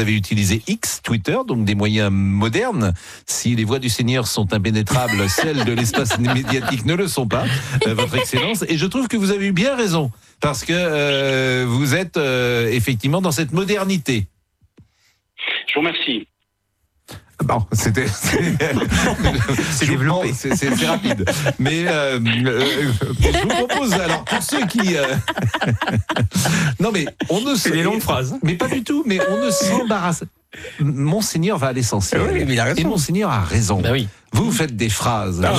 avez utilisé X, Twitter, donc des moyens modernes. Si les voies du Seigneur sont impénétrables, celles de l'espace médiatique ne le sont pas, votre Excellence. Et je trouve que vous avez eu bien raison, parce que vous êtes effectivement dans cette modernité. Je vous remercie. Bon, c'est développé, c'est rapide. Mais je vous propose, alors, pour ceux qui... Non, mais on ne c'est des longues phrases. Mais pas du tout, mais on ne s'embarrasse. Monseigneur va à l'essentiel. Oui, mais il a raison. Et Monseigneur a raison. Ben oui. Vous faites des phrases. Non,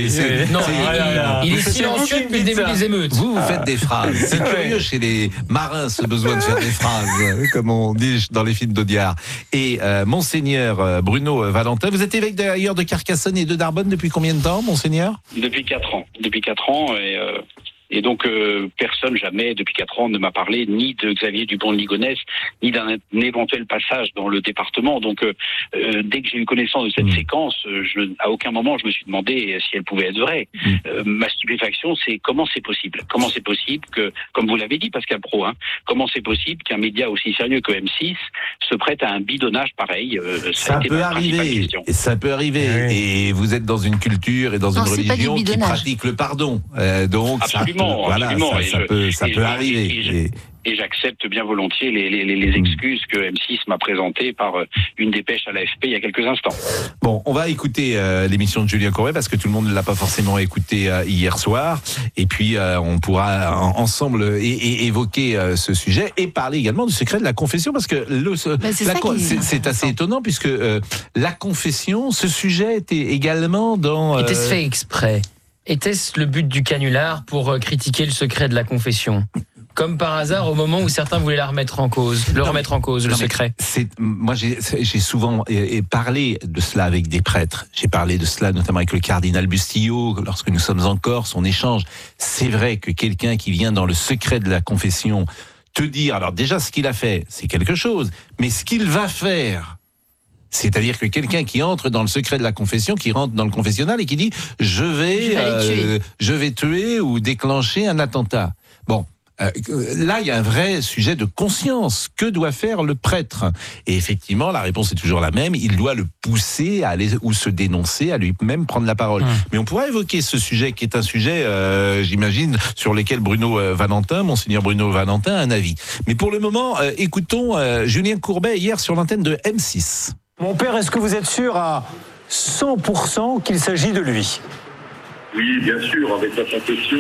il est silencieux depuis le début des émeutes. Vous faites des phrases. C'est curieux chez les marins, ce besoin de faire des phrases, comme on dit dans les films d'Audiard. Et Monseigneur Bruno Valentin, vous êtes évêque d'ailleurs de Carcassonne et de Narbonne depuis combien de temps, Monseigneur ? Depuis 4 ans. Depuis 4 ans, et donc personne jamais depuis 4 ans ne m'a parlé ni de Xavier Dupont de Ligonnès, ni d'un éventuel passage dans le département. Donc dès que j'ai eu connaissance de cette séquence, à aucun moment je me suis demandé si elle pouvait être vraie. Ma stupéfaction, c'est comment c'est possible. Comment c'est possible que, comme vous l'avez dit Pascal Praud, comment c'est possible qu'un média aussi sérieux que M6 se prête à un bidonnage pareil. Ça peut arriver. Ça peut arriver. Oui. Et vous êtes dans une culture et dans une religion qui pratique le pardon. Donc absolument. Ça peut arriver. Et j'accepte bien volontiers les excuses que M6 m'a présentées par une dépêche à l'AFP il y a quelques instants. Bon, on va écouter l'émission de Julien Courbet parce que tout le monde ne l'a pas forcément écouté hier soir. Et puis, on pourra ensemble évoquer ce sujet et parler également du secret de la confession parce que c'est assez étonnant puisque la confession, ce sujet était également dans... Était-ce fait exprès ? Était-ce le but du canular pour critiquer le secret de la confession ? Comme par hasard, au moment où certains voulaient le remettre en cause, le secret. Moi, j'ai souvent parlé de cela avec des prêtres. J'ai parlé de cela notamment avec le cardinal Bustillo, lorsque nous sommes en Corse, on échange. C'est vrai que quelqu'un qui vient dans le secret de la confession te dire, alors déjà ce qu'il a fait, c'est quelque chose, mais ce qu'il va faire... C'est-à-dire que quelqu'un qui entre dans le secret de la confession, qui rentre dans le confessionnal et qui dit « je vais tuer ou déclencher un attentat ». Bon, là, il y a un vrai sujet de conscience. Que doit faire le prêtre ? Et effectivement, la réponse est toujours la même. Il doit le pousser à aller ou se dénoncer, à lui-même prendre la parole. Mais on pourra évoquer ce sujet qui est un sujet, j'imagine, sur lequel Monseigneur Bruno Valentin a un avis. Mais pour le moment, écoutons Julien Courbet hier sur l'antenne de M6. Mon père, est-ce que vous êtes sûr à 100% qu'il s'agit de lui ? Oui, bien sûr, avec la confession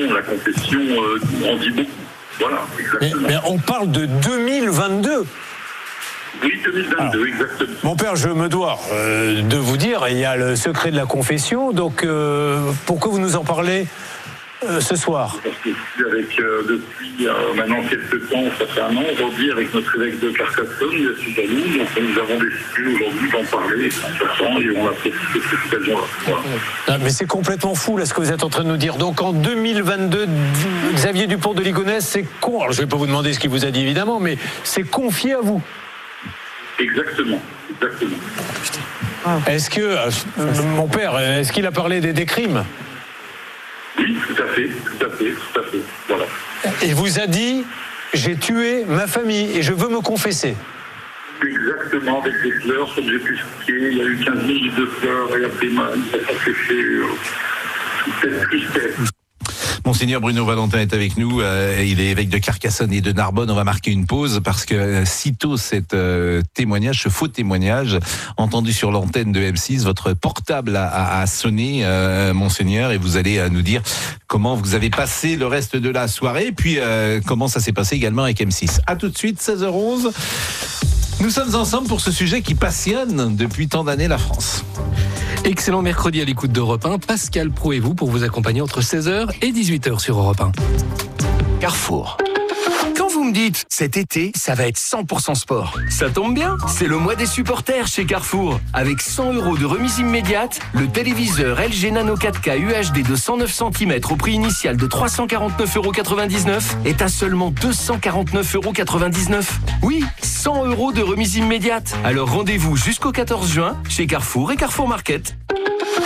en dit beaucoup. Voilà, exactement. Mais on parle de 2022. Oui, 2022, exactement. Mon père, je me dois de vous dire, il y a le secret de la confession, donc pourquoi vous nous en parlez ce soir ? Parce que depuis maintenant quelques temps, ça fait un an aujourd'hui, avec notre évêque de Carcassonne, il est à nous, donc nous avons décidé aujourd'hui d'en parler et on a profité de cette occasion-là. Voilà. Mais c'est complètement fou là ce que vous êtes en train de nous dire. Donc en 2022, Xavier Dupont de Ligonnès, c'est alors, je ne vais pas vous demander ce qu'il vous a dit évidemment, mais c'est confié à vous. Exactement. Est-ce que, mon père, est-ce qu'il a parlé des crimes ? Oui, tout à fait. Voilà. Il vous a dit, j'ai tué ma famille et je veux me confesser. Exactement, avec des fleurs, comme j'ai pu expliquer. Il y a eu 15 minutes de fleurs et après, ça s'est fait cette tristesse. Monseigneur Bruno Valentin est avec nous, il est évêque de Carcassonne et de Narbonne. On va marquer une pause parce que sitôt ce faux témoignage entendu sur l'antenne de M6, votre portable a sonné, Monseigneur, et vous allez nous dire comment vous avez passé le reste de la soirée, puis comment ça s'est passé également avec M6. À tout de suite, 16h11. Nous sommes ensemble pour ce sujet qui passionne depuis tant d'années la France. Excellent mercredi à l'écoute d'Europe 1. Pascal Praud et vous pour vous accompagner entre 16h et 18h sur Europe 1. Carrefour. Quand vous me dites, cet été, ça va être 100% sport, ça tombe bien, c'est le mois des supporters chez Carrefour. Avec 100 € de remise immédiate, le téléviseur LG Nano 4K UHD de 109 cm au prix initial de 349,99 € est à seulement 249,99 €. Oui, 100 € de remise immédiate. Alors rendez-vous jusqu'au 14 juin chez Carrefour et Carrefour Market.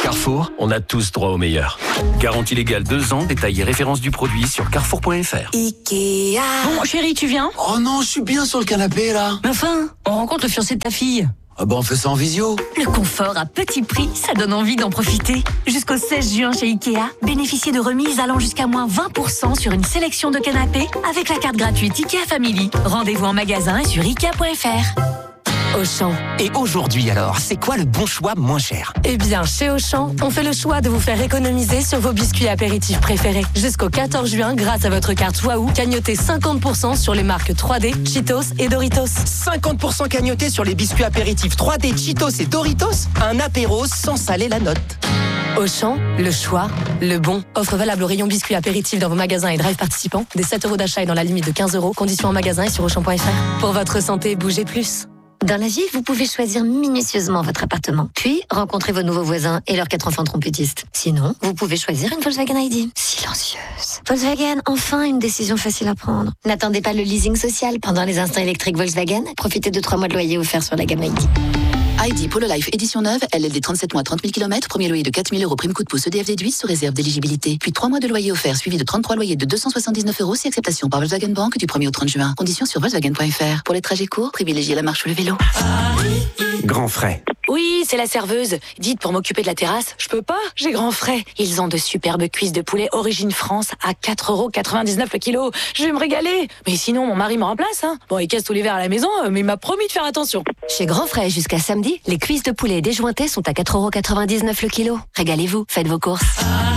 Carrefour, on a tous droit au meilleur. Garantie légale 2 ans, détail et référence du produit sur carrefour.fr. Ikea. Bon, chérie, tu viens? Oh non, je suis bien sur le canapé, là. Mais enfin, on rencontre le fiancé de ta fille. Ah bah on fait ça en visio. Le confort à petit prix, ça donne envie d'en profiter. Jusqu'au 16 juin chez Ikea, bénéficiez de remises allant jusqu'à moins 20% sur une sélection de canapés avec la carte gratuite Ikea Family. Rendez-vous en magasin et sur Ikea.fr. Auchan. Et aujourd'hui alors, c'est quoi le bon choix moins cher? Eh bien, chez Auchan, on fait le choix de vous faire économiser sur vos biscuits apéritifs préférés. Jusqu'au 14 juin, grâce à votre carte Waouh, cagnotez 50% sur les marques 3D, Cheetos et Doritos. 50% cagnoté sur les biscuits apéritifs 3D, Cheetos et Doritos? Un apéro sans saler la note. Auchan, le choix, le bon. Offre valable au rayon biscuits apéritifs dans vos magasins et drive participants. Des 7 € d'achat et dans la limite de 15 €. Conditions en magasin et sur Auchan.fr. Pour votre santé, bougez plus. Dans la vie, vous pouvez choisir minutieusement votre appartement, puis rencontrer vos nouveaux voisins et leurs 4 enfants trompettistes. Sinon, vous pouvez choisir une Volkswagen ID. Silencieuse. Volkswagen, enfin une décision facile à prendre. N'attendez pas le leasing social pendant les instants électriques Volkswagen. Profitez de 3 mois de loyer offerts sur la gamme ID. ID Polo Life édition neuve, LLD 37 mois 30 000 km, premier loyer de 4 000 € prime coup de pouce EDF déduit sous réserve d'éligibilité. Puis 3 mois de loyer offert suivi de 33 loyers de 279 € si acceptation par Volkswagen Bank du 1er au 30 juin. Conditions sur Volkswagen.fr. Pour les trajets courts, privilégiez la marche ou le vélo. Grand frais. Oui, c'est la serveuse. Dites, pour m'occuper de la terrasse, je peux pas, j'ai grand frais. Ils ont de superbes cuisses de poulet origine France à 4,99 € le kilo. Je vais me régaler. Mais sinon, mon mari me remplace, hein. Bon, il casse tout l'hiver à la maison, mais il m'a promis de faire attention. Chez Grand Frais, jusqu'à samedi, les cuisses de poulet déjointées sont à 4,99 € le kilo. Régalez-vous, faites vos courses.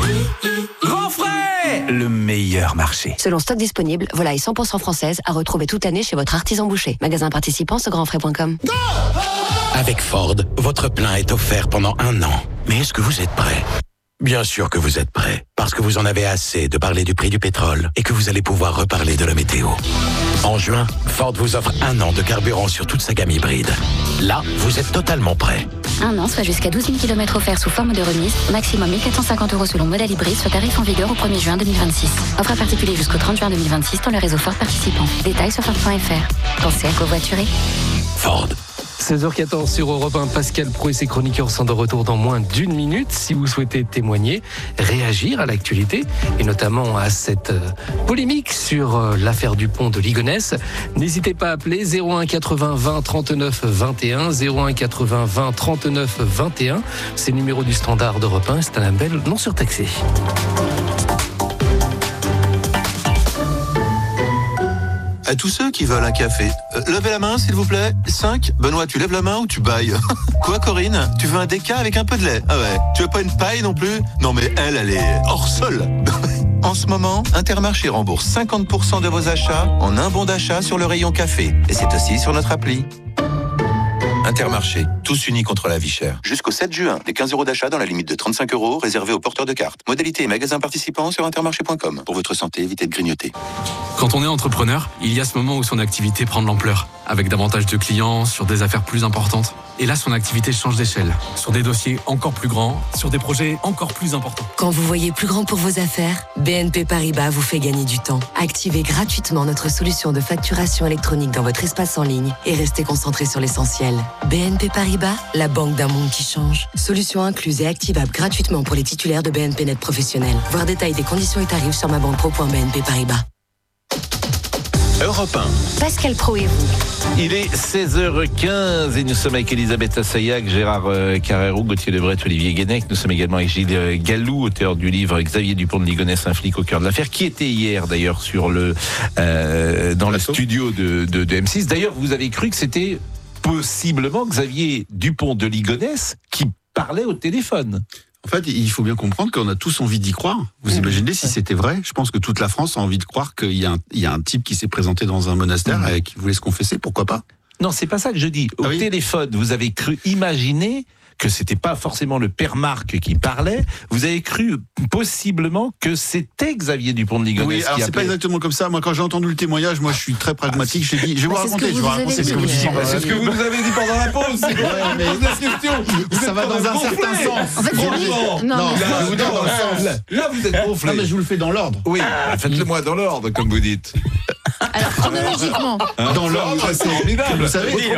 Grand frais, le meilleur marché. Selon stock disponible, volaille 100% française à retrouver toute année chez votre artisan boucher. Magasin participant sur grandfrais.com. Avec Ford, votre plein est offert pendant 1 an. Mais est-ce que vous êtes prêt? Bien sûr que vous êtes prêt, parce que vous en avez assez de parler du prix du pétrole et que vous allez pouvoir reparler de la météo. En juin, Ford vous offre 1 an de carburant sur toute sa gamme hybride. Là, vous êtes totalement prêt. 1 an, soit jusqu'à 12 000 km offerts sous forme de remise, maximum 1 450 € selon modèle hybride, soit tarif en vigueur au 1er juin 2026. Offre à particulier jusqu'au 30 juin 2026 dans le réseau Ford participant. Détails sur Ford.fr. Pensez à covoiturer. Ford. 16h14 sur Europe 1, Pascal Pro et ses chroniqueurs sont de retour dans moins d'1 minute. Si vous souhaitez témoigner, réagir à l'actualité et notamment à cette polémique sur l'affaire du pont de Ligonnès, n'hésitez pas à appeler 01 80 20 39 21, 01 80 20 39 21. C'est le numéro du standard d'Europe 1, c'est un label non surtaxé. À tous ceux qui veulent un café, levez la main s'il vous plaît. 5. Benoît, tu lèves la main ou tu bailles? Quoi Corinne? Tu veux un déca avec un peu de lait? Ah ouais. Tu veux pas une paille non plus? Non mais elle est hors sol. En ce moment, Intermarché rembourse 50% de vos achats en un bon d'achat sur le rayon café. Et c'est aussi sur notre appli. Intermarché, tous unis contre la vie chère. Jusqu'au 7 juin, des 15 € d'achat dans la limite de 35 € réservés aux porteurs de cartes. Modalité et magasins participants sur intermarché.com. Pour votre santé, évitez de grignoter. Quand on est entrepreneur, il y a ce moment où son activité prend de l'ampleur, avec davantage de clients, sur des affaires plus importantes. Et là, son activité change d'échelle, sur des dossiers encore plus grands, sur des projets encore plus importants. Quand vous voyez plus grand pour vos affaires, BNP Paribas vous fait gagner du temps. Activez gratuitement notre solution de facturation électronique dans votre espace en ligne et restez concentré sur l'essentiel. BNP Paribas, la banque d'un monde qui change. Solution incluse et activable gratuitement pour les titulaires de BNP Net Professionnel. Voir détails des conditions et tarifs sur mabanque.pro.bnp Paribas. Europe 1. Pascal Pro et vous. Il est 16h15 et nous sommes avec Elisabeth Assayag, Gérard Carrérou, Gauthier Lebret, Olivier Guénec. Nous sommes également avec Gilles Gallou, auteur du livre Xavier Dupont de Ligonnès, un flic au cœur de l'affaire, qui était hier d'ailleurs sur dans le studio de M6. D'ailleurs, vous avez cru que c'était possiblement Xavier Dupont de Ligonnès qui parlait au téléphone. En fait, il faut bien comprendre qu'on a tous envie d'y croire. Vous imaginez si c'était vrai? Je pense que toute la France a envie de croire qu'il y a un type qui s'est présenté dans un monastère et qui voulait se confesser. Pourquoi pas? Non, c'est pas ça que je dis. Au téléphone, vous avez cru imaginer que c'était pas forcément le père Marc qui parlait. Vous avez cru possiblement que c'était Xavier Dupont de Ligonnès. Oui, alors c'est pas exactement comme ça. Moi, quand j'ai entendu le témoignage, moi, je suis très pragmatique. J'ai dit, je vais vous raconter. C'est ce que vous nous avez dit pendant la pause. C'est quoi la question? Ça va dans un certain sens. En fait, non, je vous dis dans le sens. Là, vous êtes gonflé. Non, mais je vous le fais dans l'ordre. Oui, faites-le moi dans l'ordre, comme vous dites. Alors, chronologiquement. Dans l'ordre, c'est formidable. Vous savez.